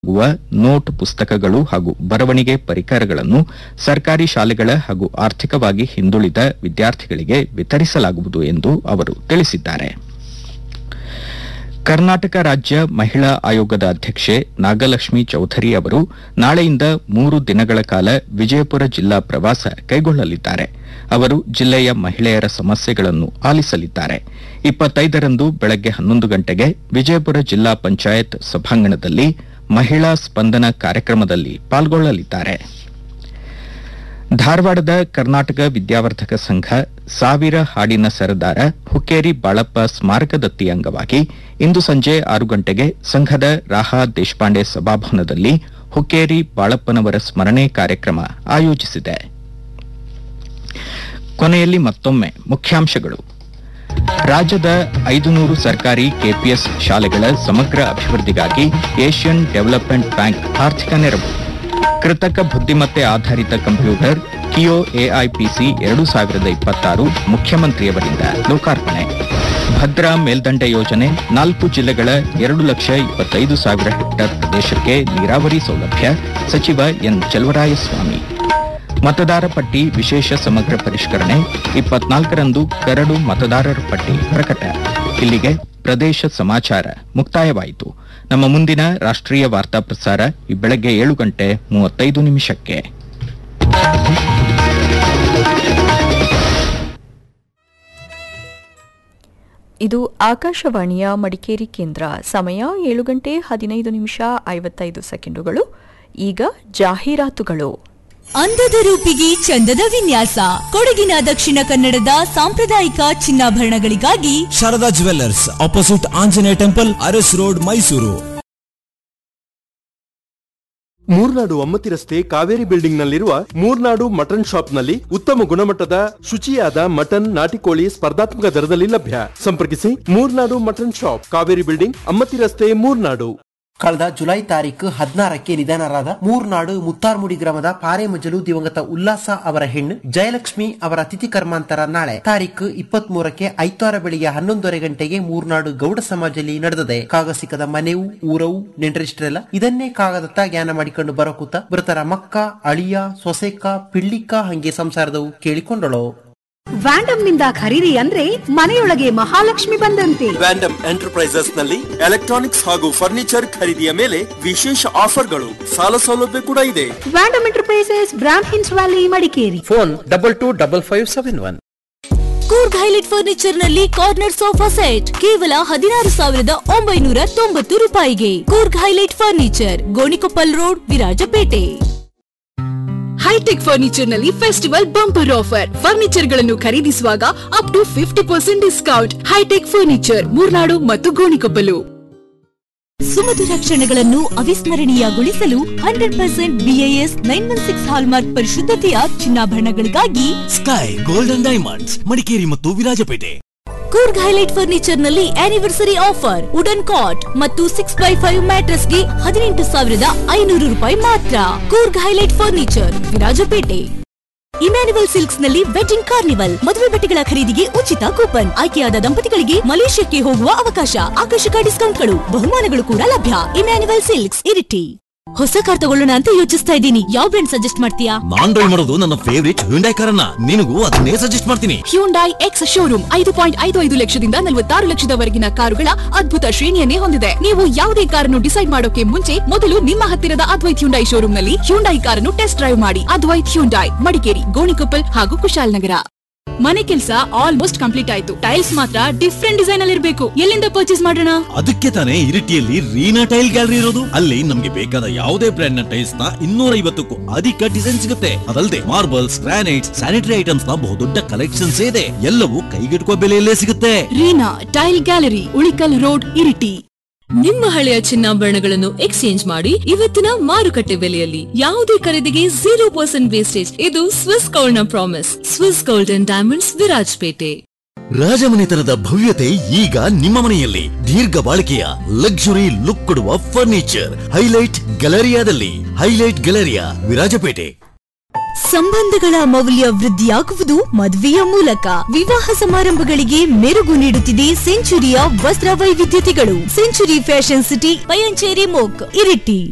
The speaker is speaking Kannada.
ನೋಟ್ ಪುಸ್ತಕಗಳು ಹಾಗೂ ಬರವಣಿಗೆ ಪರಿಕರಗಳನ್ನು ಸರ್ಕಾರಿ ಶಾಲೆಗಳ ಹಾಗೂ ಆರ್ಥಿಕವಾಗಿ ಹಿಂದುಳಿದ ವಿದ್ಯಾರ್ಥಿಗಳಿಗೆ ವಿತರಿಸಲಾಗುವುದು ಎಂದು ಅವರು ತಿಳಿಸಿದ್ದಾರೆ. ಕರ್ನಾಟಕ ರಾಜ್ಯ ಮಹಿಳಾ ಆಯೋಗದ ಅಧ್ಯಕ್ಷೆ ನಾಗಲಕ್ಷ್ಮಿ ಚೌಧರಿ ಅವರು ನಾಳೆಯಿಂದ 3 ದಿನಗಳ ಕಾಲ ವಿಜಯಪುರ ಜಿಲ್ಲಾ ಪ್ರವಾಸ ಕೈಗೊಳ್ಳಲಿದ್ದಾರೆ. ಅವರು ಜಿಲ್ಲೆಯ ಮಹಿಳೆಯರ ಸಮಸ್ಯೆಗಳನ್ನು ಆಲಿಸಲಿದ್ದಾರೆ. 25ರಂದು ಬೆಳಗ್ಗೆ 11 ಗಂಟೆಗೆ ವಿಜಯಪುರ ಜಿಲ್ಲಾ ಪಂಚಾಯತ್ ಸಭಾಂಗಣದಲ್ಲಿ ಮಹಿಳಾ ಸ್ಪಂದನ ಕಾರ್ಯಕ್ರಮದಲ್ಲಿ ಪಾಲ್ಗೊಳ್ಳಲಿದ್ದಾರೆ. ಧಾರವಾಡದ ಕರ್ನಾಟಕ ವಿದ್ಯಾವರ್ಧಕ ಸಂಘ ಸಾವಿರ ಹಾಡಿನ ಸರದಾರ ಹುಕ್ಕೇರಿ ಬಾಳಪ್ಪ ಸ್ಮಾರಕ ದತ್ತಿ ಅಂಗವಾಗಿ ಇಂದು ಸಂಜೆ 6 ಗಂಟೆಗೆ ಸಂಘದ ರಾಹಾ ದೇಶಪಾಂಡೆ ಸಭಾಭವನದಲ್ಲಿ ಹುಕ್ಕೇರಿ ಬಾಳಪ್ಪನವರ ಸ್ಮರಣೆ ಕಾರ್ಯಕ್ರಮ ಆಯೋಜಿಸಿದೆ. ಕೊನೆಯಲ್ಲಿ ಮತ್ತೊಮ್ಮೆ ಮುಖ್ಯಾಂಶಗಳು. ರಾಜ್ಯದ 500 ಸರ್ಕಾರಿ ಕೆಪಿಎಸ್ ಶಾಲೆಗಳ ಸಮಗ್ರ ಅಭಿವೃದ್ಧಿಗಾಗಿ ಏಷ್ಯನ್ ಡೆವಲಪ್ಮೆಂಟ್ ಬ್ಯಾಂಕ್ ಆರ್ಥಿಕ ನೆರವು. ಕೃತಕ ಬುದ್ದಿಮತ್ತೆ ಆಧಾರಿತ ಕಂಪ್ಯೂಟರ್ ಕಿಯೋ ಎಐಪಿಸಿ 2026 ಮುಖ್ಯಮಂತ್ರಿಯವರಿಂದ ಲೋಕಾರ್ಪಣೆ. ಭದ್ರಾ ಮೇಲ್ದಂಡೆ ಯೋಜನೆ 4 ಜಿಲ್ಲೆಗಳ 2,25,000 ಹೆಕ್ಟೇರ್ ಪ್ರದೇಶಕ್ಕೆ ನೀರಾವರಿ ಸೌಲಭ್ಯ. ಸಚಿವ ಎನ್ ಚೆಲುವರಾಯಸ್ವಾಮಿ. ಮತದಾರ ಪಟ್ಟಿ ವಿಶೇಷ ಸಮಗ್ರ ಪರಿಷ್ಕರಣೆ 24ರಂದು ಕರಡು ಮತದಾರರ ಪಟ್ಟಿ ಪ್ರಕಟ. ಇಲ್ಲಿಗೆ ಪ್ರದೇಶ ಸಮಾಚಾರ ಮುಕ್ತಾಯವಾಯಿತು. ನಮ್ಮ ಮುಂದಿನ ರಾಷ್ಟ್ರೀಯ ವಾರ್ತಾ ಪ್ರಸಾರ ಈ ಬೆಳಗ್ಗೆ 7:35 ಇದು ಆಕಾಶವಾಣಿಯ ಮಡಿಕೇರಿ ಕೇಂದ್ರ. ಸಮಯ 7:15 ಈಗ ಜಾಹೀರಾತುಗಳು. ಅಂದದ ರೂಪಿಗೆ ಚಂದದ ವಿನ್ಯಾಸ. ಕೊಡಗಿನ ದಕ್ಷಿಣ ಕನ್ನಡದ ಸಾಂಪ್ರದಾಯಿಕ ಚಿನ್ನಾಭರಣಗಳಿಗಾಗಿ Sharada jewellers, opposite Anjaneya temple, Aras road, Mysuru. Murnad ಒಮ್ಮತಿ ರಸ್ತೆ ಕಾವೇರಿ ಬಿಲ್ಡಿಂಗ್ ನಲ್ಲಿರುವ ಮೂರ್ನಾಡು ಮಟನ್ ಶಾಪ್ ನಲ್ಲಿ ಉತ್ತಮ ಗುಣಮಟ್ಟದ ಶುಚಿಯಾದ ಮಟನ್, ನಾಟಿಕೋಳಿ ಸ್ಪರ್ಧಾತ್ಮಕ ದರದಲ್ಲಿ ಲಭ್ಯ. ಸಂಪರ್ಕಿಸಿ Murnad mutton shop, Kaveri building, Ammathi ರಸ್ತೆ, ಮೂರ್ನಾಡು. ಕಳೆದ ಜುಲೈ ತಾರೀಕು 16ಕ್ಕೆ ನಿಧನರಾದ ಮೂರ್ನಾಡು ಮುತ್ತಾರ್ಮುಡಿ ಗ್ರಾಮದ ಪಾರೆಮಜಲು ದಿವಂಗತ ಉಲ್ಲಾಸ ಅವರ ಹೆಣ್ಣು ಜಯಲಕ್ಷ್ಮಿ ಅವರ ತಿಥಿ ಕರ್ಮಾಂತರ ನಾಳೆ ತಾರೀಕು 23ಕ್ಕೆ ಐತಾರ ಬೆಳಿಗ್ಗೆ 11:30 ಗಂಟೆಗೆ ಮೂರ್ನಾಡು ಗೌಡ ಸಮಾಜದಲ್ಲಿ ನಡೆದಿದೆ. ಕಾಗ ಸಿಕ್ಕದ ಮನೆವು ಊರವು ನೆಂಟರಿಷ್ಟರೆಲ್ಲ ಇದನ್ನೇ ಕಾಗದತ್ತ ಜ್ಞಾನ ಮಾಡಿಕೊಂಡು ಬರೋಕೂತ ಮೃತರ ಮಕ್ಕ, ಅಳಿಯ, ಸೊಸೆಕ್ಕ, ಪಿಳ್ಳಿಕ್ಕ ಹಂಗೆ ಸಂಸಾರದವು ಕೇಳಿಕೊಂಡಳು. ವ್ಯಾಂಡಮ್ ನಿಂದ ಖರೀದಿ ಅಂದ್ರೆ ಮನೆಯೊಳಗೆ ಮಹಾಲಕ್ಷ್ಮಿ ಬಂದಂತೆ. ವ್ಯಾಂಡಮ್ ಎಂಟರ್ಪ್ರೈಸಸ್ ನಲ್ಲಿ ಎಲೆಕ್ಟ್ರಾನಿಕ್ಸ್ ಹಾಗೂ ಫರ್ನಿಚರ್ ಖರೀದಿಯ ಮೇಲೆ ವಿಶೇಷ ಆಫರ್ಗಳು, ಸಾಲ ಸೌಲಭ್ಯ ಕೂಡ ಇದೆ. ವ್ಯಾಂಡಮ್ enterprises, Brahmins valley, Madikeri. Phone 225571. Coorg highlight furniture ನಲ್ಲಿ ಕಾರ್ನರ್ ಸೋಫಾ ಸೆಟ್ ಕೇವಲ 16,990 ರೂಪಾಯಿಗೆ. Coorg highlight furniture, Gonikoppal road, Virajpet. High tech furniture ನಲ್ಲಿ ಫೆಸ್ಟಿವಲ್ ಬಂಪರ್ ಆಫರ್. ಫರ್ನಿಚರ್ ಗಳನ್ನು ಖರೀದಿಸುವಾಗ up to 50% discount. High tech furniture, Murnad ಮತ್ತು ಗೋಣಿಕೊಪ್ಪಲು. ಸುಮಧುರ ಕ್ಷಣಗಳನ್ನು ಅವಿಸ್ಮರಣೀಯಗೊಳಿಸಲು 100% BIS 916 hallmark ಪರಿಶುದ್ಧತೆಯ ಚಿನ್ನಾಭರಣಗಳಿಗಾಗಿ sky golden diamonds, Madikeri ಮತ್ತು ವಿರಾಜಪೇಟೆ. ಕೂರ್ಗ್ ಹೈಲೈಟ್ ಫರ್ನಿಚರ್ ನಲ್ಲಿ ಆನಿವರ್ಸರಿ ಆಫರ್. ವುಡನ್ ಕಾಟ್ ಮತ್ತು 6x5 ಮ್ಯಾಟ್ರೆಸ್ ಗೆ 18,500 ರೂಪಾಯಿ ಮಾತ್ರ. Coorg highlight furniture, Virajpet. Emmanuel silks ನಲ್ಲಿ ವೆಡ್ಡಿಂಗ್ ಕಾರ್ನಿವಲ್. ಮದುವೆ ಬಟ್ಟೆಗಳ ಖರೀದಿಗೆ ಉಚಿತ ಕೂಪನ್. ಆಯ್ಕೆಯಾದ ದಂಪತಿಗಳಿಗೆ ಮಲೇಷ್ಯಾಕ್ಕೆ ಹೋಗುವ ಅವಕಾಶ. ಆಕರ್ಷಕ ಡಿಸ್ಕೌಂಟ್ಗಳು, ಬಹುಮಾನಗಳು ಕೂಡ ಲಭ್ಯ. Emmanuel silks, Iritty. ಹೊಸ ಕಾರ್ ತಗೊಳ್ಳೋಣ ಅಂತ ಯೋಚಿಸ್ತಾ ಇದ್ದೀನಿ. ಯಾವ ಬ್ರ್ಯಾಂಡ್ ಸಜೆಸ್ಟ್ ಮಾಡ್ತೀಯಾ? ನಾನ್ ಡ್ರೈವ್ ಮಾಡೋದು ನನ್ನ ಫೇವರಿಟ್ ಹ್ಯುಂಡೈ ಕಾರನ್ನ. ನಿನಗೂ ಅದನ್ನೇ ಸಜೆಸ್ಟ್ ಮಾಡ್ತೀನಿ. ಹ್ಯುಂಡೈ ಎಕ್ಸ್ ಶೋರೂಮ್ 5.55 ಲಕ್ಷದಿಂದ 46 ಲಕ್ಷದವರೆಗಿನ ಕಾರುಗಳ ಅದ್ಭುತ ಶ್ರೇಣಿಯನ್ನೇ ಹೊಂದಿದೆ. ನೀವು ಯಾವುದೇ ಕಾರನ್ನು ಡಿಸೈಡ್ ಮಾಡೋಕೆ ಮುಂಚೆ ಮೊದಲು ನಿಮ್ಮ ಹತ್ತಿರದ ಅದ್ವೈತ್ ಹ್ಯುಂಡೈ ಶೋರೂಮ್ ನಲ್ಲಿ ಹ್ಯುಂಡೈ ಕಾರನ್ನು ಟೆಸ್ಟ್ ಡ್ರೈವ್ ಮಾಡಿ. ಅದ್ವೈತ್ ಹ್ಯುಂಡೈ, ಮಡಿಕೇರಿ, ಗೋಣಿಕೊಪ್ಪಲ್ ಹಾಗೂ ಕುಶಾಲನಗರ. ಮನೆ ಕೆಲಸ ಆಲ್ಮೋಸ್ಟ್ ಕಂಪ್ಲೀಟ್ ಆಯ್ತು. ಟೈಲ್ಸ್ ಮಾತ್ರ ಡಿಫ್ರೆಂಟ್ ಡಿಸೈನ್ ಅಲ್ಲಿ ಇರಬೇಕು. ಎಲ್ಲಿಂದ ಪರ್ಚೇಸ್ ಮಾಡೋಣ? ಅದಕ್ಕೆ ತಾನೇ ಇರಿಟಿಯಲ್ಲಿ ರೀನಾ ಟೈಲ್ ಗ್ಯಾಲರಿ ಇರೋದು. ಅಲ್ಲಿ ನಮ್ಗೆ ಬೇಕಾದ ಯಾವುದೇ ಬ್ರ್ಯಾಂಡ್ ನ ಟೈಲ್ಸ್ ನ 250ಕ್ಕೂ ಅಧಿಕ ಡಿಸೈನ್ ಸಿಗುತ್ತೆ. ಅದಲ್ಲದೆ ಮಾರ್ಬಲ್ಸ್, ಗ್ರಾನೈಟ್ಸ್, ಸ್ಯಾನಿಟರಿ ಐಟಮ್ಸ್ ನ ಬಹುದೊಡ್ಡ ಕಲೆಕ್ಷನ್ಸ್ ಇದೆ. ಎಲ್ಲವೂ ಕೈಗೆಟುಕುವ ಬೆಲೆಯಲ್ಲೇ ಸಿಗುತ್ತೆ. Reena tail gallery, Ulikkal road, Iritty. ನಿಮ್ಮ ಹಳೆಯ ಚಿನ್ನಾಭರಣಗಳನ್ನು ಎಕ್ಸ್ಚೇಂಜ್ ಮಾಡಿ ಇವತ್ತಿನ ಮಾರುಕಟ್ಟೆ ಬೆಲೆಯಲ್ಲಿ ಯಾವುದೇ ಖರೀದಿಗೆ 0% ವೇಸ್ಟೇಜ್. ಇದು ಸ್ವಿಸ್ ಗೋಲ್ಡ್ ನ promise. Swiss gold and diamonds, Virajpet. ರಾಜಮನೆತನದ ಭವ್ಯತೆ ಈಗ ನಿಮ್ಮ ಮನೆಯಲ್ಲಿ. ದೀರ್ಘ ಬಾಳಿಕೆಯ ಲಕ್ಸುರಿ ಲುಕ್ ಕೊಡುವ furniture highlight ಗ್ಯಾಲರಿಯಾದಲ್ಲಿ. Highlight Galleria, Virajpet. ಸಂಬಂಧಗಳ ಮೌಲ್ಯ ವೃದ್ಧಿಯಾಗುವುದು ಮದುವೆಯ ಮೂಲಕ. ವಿವಾಹ ಸಮಾರಂಭಗಳಿಗೆ ಮೆರುಗು ನೀಡುತ್ತಿದೆ ಸೆಂಚುರಿಯ ವಸ್ತ್ರ ವೈವಿಧ್ಯತೆಗಳು. Century fashion city, Payanchery ಮೋಕ್, Iritty.